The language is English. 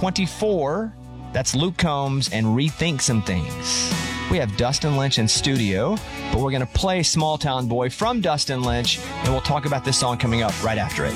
24. That's Luke Combs and Rethink Some Things. We have Dustin Lynch in studio, but we're going to play Small Town Boy from Dustin Lynch, and we'll talk about this song coming up right after it.